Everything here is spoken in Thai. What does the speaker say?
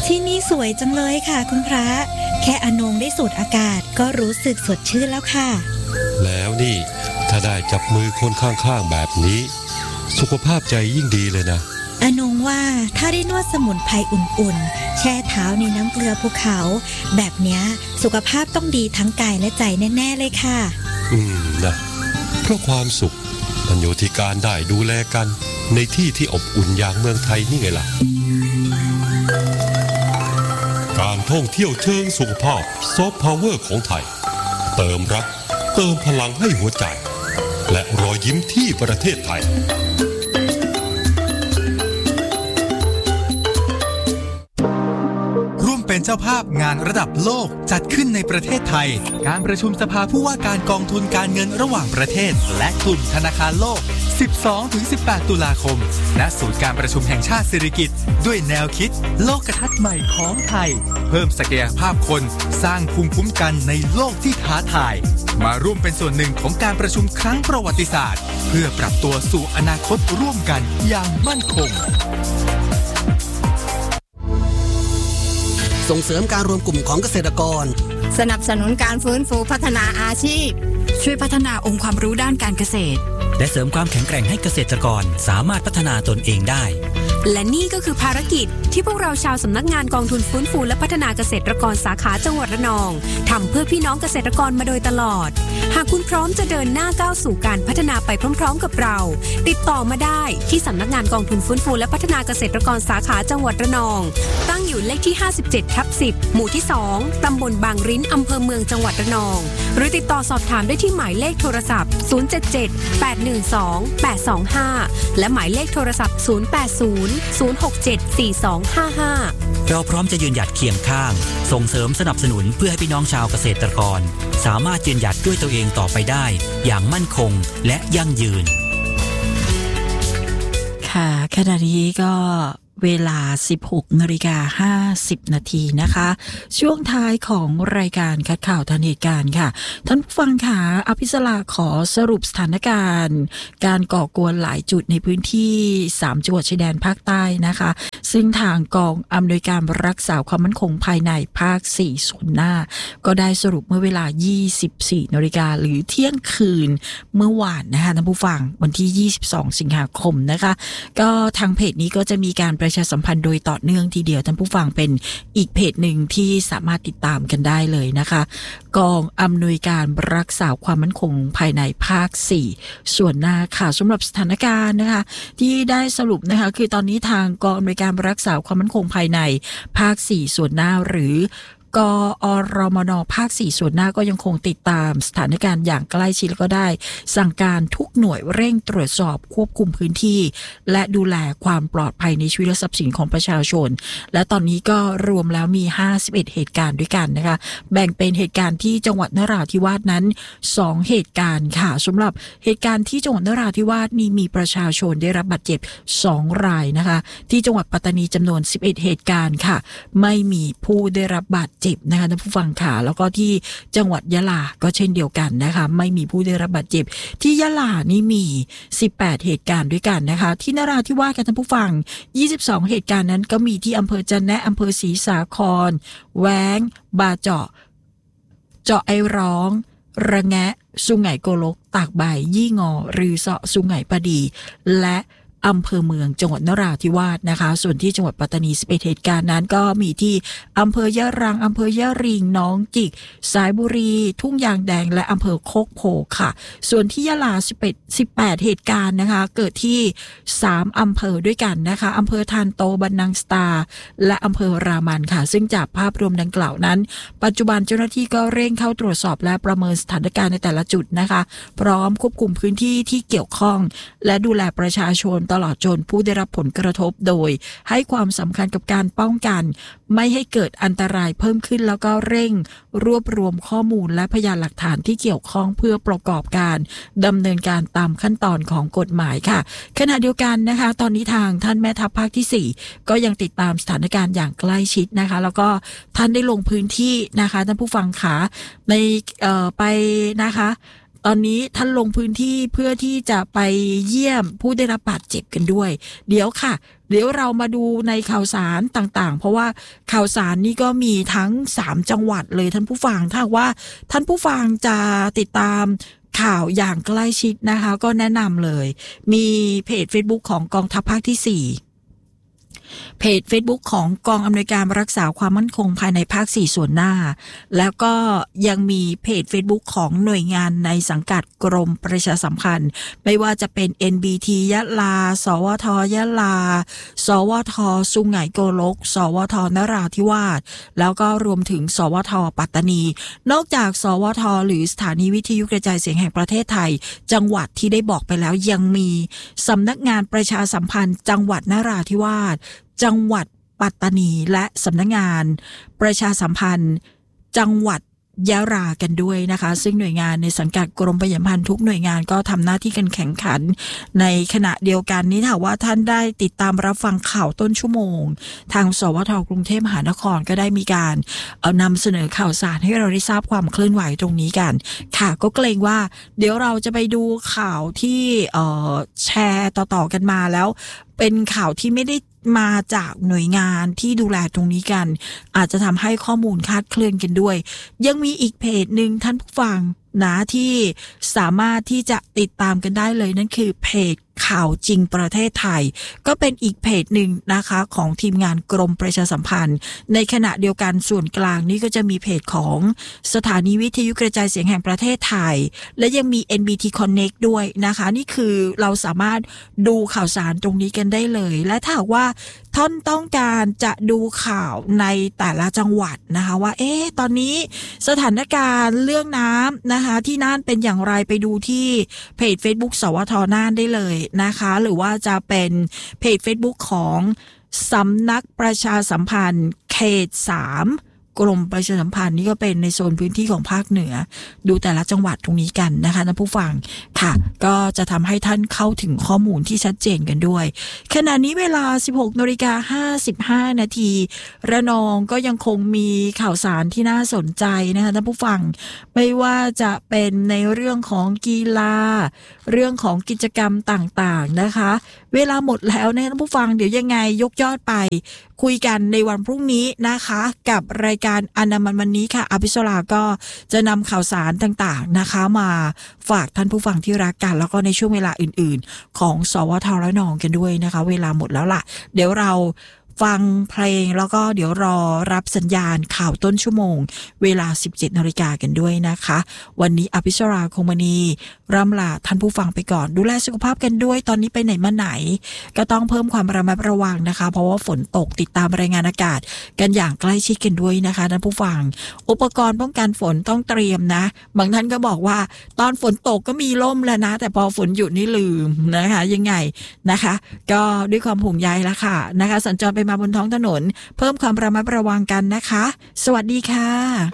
ที่นี่สวยจังเลยค่ะคุณพระแค่อนงได้สูดอากาศก็รู้สึกสดชื่นแล้วค่ะแล้วนี่ถ้าได้จับมือคนข้างๆแบบนี้สุขภาพใจยิ่งดีเลยนะอนงว่าถ้าได้นวดสมุนไพรอุ่นๆแช่เท้าในน้ำเกลือภูเขาแบบเนี้ยสุขภาพต้องดีทั้งกายและใจแน่ๆเลยค่ะนะเพราะความสุขมันอยู่ที่การได้ดูแลกันในที่ที่อบอุ่นอย่างเมืองไทยนี่ไงล่ะการท่องเที่ยวเชิงสุขภาพซอฟต์พาวเวอร์ของไทยเติมรักเติมพลังให้หัวใจและรอยยิ้มที่ประเทศไทยเป็นเจ้าภาพงานระดับโลกจัดขึ้นในประเทศไทยการประชุมสภาผู้ว่าการกองทุนการเงินระหว่างประเทศและกลุ่มธนาคารโลก 12-18 ตุลาคมณศูนย์การประชุมแห่งชาติสิริกิติ์ด้วยแนวคิดโลกทัศน์ใหม่ของไทยเพิ่มศักยภาพคนสร้างภูมิคุ้มกันในโลกที่ท้าทายมาร่วมเป็นส่วนหนึ่งของการประชุมครั้งประวัติศาสตร์เพื่อปรับตัวสู่อนาคตร่วมกันอย่างมั่นคงส่งเสริมการรวมกลุ่มของเกษตรกรสนับสนุนการฟื้นฟูพัฒนาอาชีพช่วยพัฒนาองค์ความรู้ด้านการเกษตรและเสริมความแข็งแกร่งให้เกษตรกรสามารถพัฒนาตนเองได้และนี่ก็คือภารกิจที่พวกเราชาวสำนักงานกองทุนฟื้นฟูและพัฒนาเกษตรกรสาขาจังหวัดระนองทำเพื่อพี่น้องเกษตรกรมาโดยตลอดหากคุณพร้อมจะเดินหน้าก้าวสู่การพัฒนาไปพร้อมๆกับเราติดต่อมาได้ที่สำนักงานกองทุนฟื้นฟูและพัฒนาเกษตรกรสาขาจังหวัดระนองตั้งอยู่เลขที่ 57/10 หมู่ที่ 2 ตำบลบางริ้นอำเภอเมืองจังหวัดระนองหรือติดต่อสอบถามได้ที่หมายเลขโทรศัพท์ 077-812-825 และหมายเลขโทรศัพท์ 080-067-4255 เราพร้อมจะยืนหยัดเคียงข้างส่งเสริมสนับสนุนเพื่อให้พี่น้องชาวเกษตรกรสามารถยืนหยัดด้วยตัวเองต่อไปได้อย่างมั่นคงและยั่งยืนค่ะขณะนี้ก็เวลา 16:50 นาทีนะคะช่วงท้ายของรายการคัดข่าวทันเหตุการณ์ค่ะท่านผู้ฟังค่ะอภิสราขอสรุปสถานการณ์การก่อกวนหลายจุดในพื้นที่3จังหวัดชายแดนภาคใต้นะคะซึ่งทางกองอำนวยการรักษาความมั่นคงภายในภาค4ส่วนหน้าก็ได้สรุปเมื่อเวลา 24 นาฬิกาหรือเที่ยงคืนเมื่อวานนะคะท่านผู้ฟังวันที่22 สิงหาคมนะคะก็ทางเพจนี้ก็จะมีการประชาสัมพันธ์โดยต่อเนื่องทีเดียวท่านผู้ฟังเป็นอีกเพจหนึ่งที่สามารถติดตามกันได้เลยนะคะกองอำนวยการรักษาความมั่นคงภายในภาค4ส่วนหน้าค่ะสำหรับสถานการณ์นะคะที่ได้สรุปนะคะคือตอนนี้ทางกองอำนวยการรักษาความมั่นคงภายในภาค4ส่วนหน้าหรือกอรมนภาค4ส่วนหน้าก็ยังคงติดตามสถานการณ์อย่างใกล้ชิดแล้วก็ได้สั่งการทุกหน่วยเร่งตรวจสอบควบคุมพื้นที่และดูแลความปลอดภัยในชีวิตและทรัพย์สินของประชาชนและตอนนี้ก็รวมแล้วมี51เหตุการณ์ด้วยกันนะคะแบ่งเป็นเหตุการณ์ที่จังหวัดนราธิวาสนั้น2เหตุการณ์ค่ะสำหรับเหตุการณ์ที่จังหวัดนราธิวาสนี่มีประชาชนได้รับบาดเจ็บ2รายนะคะที่จังหวัดปัตตานีจำนวน11เหตุการณ์ค่ะไม่มีผู้ได้รับบาดเจ็บนะคะท่านผู้ฟังค่ะแล้วก็ที่จังหวัดยะลาก็เช่นเดียวกันนะคะไม่มีผู้ได้รับบาดเจ็บที่ยะลานี่มี18เหตุการณ์ด้วยกันนะคะที่นราธิวาสค่ะท่านผู้ฟัง22เหตุการณ์นั้นก็มีที่อำเภอจันแนะอำเภอศรีสาครแว้งบาเจาะไอร้องระแงะสุไหงโกลกตากใบยี่งอรือเสาะสุไหงปดีและอำเภอเมืองจังหวัดนราธิวาสนะคะส่วนที่จังหวัดปัตตานี11เหตุการณ์นั้นก็มีที่อำเภอยะรังอำเภอยะริงหนองจิกสายบุรีทุ่งยางแดงและอำเภอโคกโพค่ะส่วนที่ยะลา18เหตุการณ์นะคะเกิดที่3อำเภอด้วยกันนะคะอำเภอทานโตบันนังสตาและอำเภอรามันค่ะซึ่งจากภาพรวมดังกล่าวนั้นปัจจุบันเจ้าหน้าที่ก็เร่งเข้าตรวจสอบและประเมินสถานการณ์ในแต่ละจุดนะคะพร้อมควบคุมพื้นที่ที่เกี่ยวข้องและดูแลประชาชนตลอดจนผู้ได้รับผลกระทบโดยให้ความสำคัญกับการป้องกันไม่ให้เกิดอันตรายเพิ่มขึ้นแล้วก็เร่งรวบรวมข้อมูลและพยานหลักฐานที่เกี่ยวข้องเพื่อประกอบการดำเนินการตามขั้นตอนของกฎหมายค่ะขณะเดียวกันนะคะตอนนี้ทางท่านแม่ทัพภาคที่4ก็ยังติดตามสถานการณ์อย่างใกล้ชิดนะคะแล้วก็ท่านได้ลงพื้นที่นะคะท่านผู้ฟังขาในไปนะคะตอนนี้ท่านลงพื้นที่เพื่อที่จะไปเยี่ยมผู้ได้รับบาดเจ็บกันด้วยเดี๋ยวเรามาดูในข่าวสารต่างๆเพราะว่าข่าวสารนี่ก็มีทั้ง3จังหวัดเลยท่านผู้ฟังถ้าว่าท่านผู้ฟังจะติดตามข่าวอย่างใกล้ชิดนะคะก็แนะนำเลยมีเพจ Facebook ของกองทัพภาคที่4เพจ Facebook ของกองอำนวยการรักษาความมั่นคงภายในภาค4ส่วนหน้าแล้วก็ยังมีเพจ Facebook ของหน่วยงานในสังกัดกรมประชาสัมพันธ์ไม่ว่าจะเป็น NBT ยะลาสวทยะลาสวทสุไหงโกลกสวทนราธิวาสแล้วก็รวมถึงสวทปัตตานีนอกจากสวทหรือสถานีวิทยุกระจายเสียงแห่งประเทศไทยจังหวัดที่ได้บอกไปแล้วยังมีสำนักงานประชาสัมพันธ์จังหวัดนราธิวาสจังหวัดปัตตานีและสำนักงานประชาสัมพันธ์จังหวัดยะลากันด้วยนะคะซึ่งหน่วยงานในสังกัดกรมประชาสัมพันธ์ทุกหน่วยงานก็ทำหน้าที่กันแข่งขันในขณะเดียวกันนี้ถ้าว่าท่านได้ติดตามรับฟังข่าวต้นชั่วโมงทางสวทกรุงเทพมหานครก็ได้มีการนำเสนอข่าวสารให้เราได้ทราบความเคลื่อนไหวตรงนี้กันค่ะก็เกรงว่าเดี๋ยวเราจะไปดูข่าวที่แชร์ต่อๆกันมาแล้วเป็นข่าวที่ไม่ได้มาจากหน่วยงานที่ดูแลตรงนี้กันอาจจะทำให้ข้อมูลคลาดเคลื่อนกันด้วยยังมีอีกเพจหนึ่งท่านผู้ฟังนะที่สามารถที่จะติดตามกันได้เลยนั่นคือเพจข่าวจริงประเทศไทยก็เป็นอีกเพจหนึ่งนะคะของทีมงานกรมประชาสัมพันธ์ในขณะเดียวกันส่วนกลางนี่ก็จะมีเพจของสถานีวิทยุกระจายเสียงแห่งประเทศไทยและยังมี NBT Connect ด้วยนะคะนี่คือเราสามารถดูข่าวสารตรงนี้กันได้เลยและถ้าว่าท่านต้องการจะดูข่าวในแต่ละจังหวัดนะคะว่าตอนนี้สถานการณ์เรื่องน้ำนะคะที่น่านเป็นอย่างไรไปดูที่เพจ Facebook สวทน่านได้เลยนะคะหรือว่าจะเป็นเพจ Facebook ของสำนักประชาสัมพันธ์เขต3กรมประชาสัมพันธ์นี่ก็เป็นในโซนพื้นที่ของภาคเหนือดูแต่ละจังหวัดตรงนี้กันนะคะท่านผู้ฟังค่ะก็จะทำให้ท่านเข้าถึงข้อมูลที่ชัดเจนกันด้วยขณะนี้เวลา 16:55 น.ระนองก็ยังคงมีข่าวสารที่น่าสนใจนะคะท่านผู้ฟังไม่ว่าจะเป็นในเรื่องของกีฬาเรื่องของกิจกรรมต่างๆนะคะเวลาหมดแล้วนะท่านผู้ฟังเดี๋ยวยังไงยกยอดไปคุยกันในวันพรุ่งนี้นะคะกับรายการอนามันวันนี้ค่ะอภิสราก็จะนำข่าวสารต่างๆนะคะมาฝากท่านผู้ฟังที่รักกันแล้วก็ในช่วงเวลาอื่นๆของสวทระนองกันด้วยนะคะเวลาหมดแล้วล่ะเดี๋ยวเราฟังเพลงแล้วก็เดี๋ยวรอรับสัญญาณข่าวต้นชั่วโมงเวลา 17 นาฬิกากันด้วยนะคะวันนี้อภิสราคงมณีร่ำลาท่านผู้ฟังไปก่อนดูแลสุขภาพกันด้วยตอนนี้ไปไหนมาไหนก็ต้องเพิ่มความระมัดระวังนะคะเพราะว่าฝนตกติดตามรายงานอากาศกันอย่างใกล้ชิดกันด้วยนะคะท่านผู้ฟังอุปกรณ์ป้องกันฝนต้องเตรียมนะบางท่านก็บอกว่าตอนฝนตกก็มีร่มแล้วนะแต่พอฝนหยุดนี่ลืมนะคะยังไงนะคะก็ด้วยความห่วงใยแล้วค่ะนะคะสัญจรไปมาบนท้องถนนเพิ่มความระมัดระวังกันนะคะสวัสดีค่ะ